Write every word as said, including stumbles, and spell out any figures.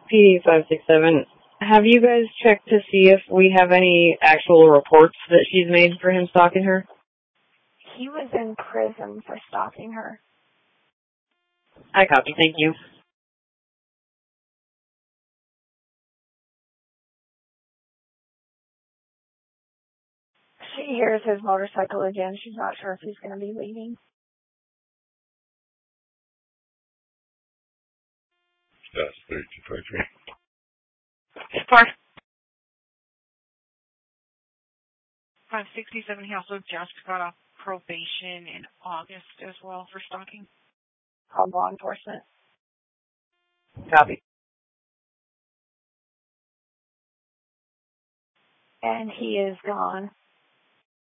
P D five six seven. Have you guys checked to see if we have any actual reports that she's made for him stalking her? He was in prison for stalking her. I copy, thank you. She hears his motorcycle again. She's not sure if he's going to be leaving. That's thirty-two forty-three. Spark. five sixty-seven, he also just got off probation in August as well for stalking. Called law enforcement. Copy. And he is gone.